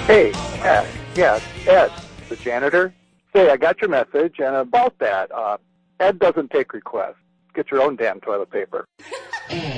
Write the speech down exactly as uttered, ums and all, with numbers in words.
Hey, Ed, yes, Ed, the janitor. Say, I got your message, and about that, uh, Ed doesn't take requests. Get your own damn toilet paper.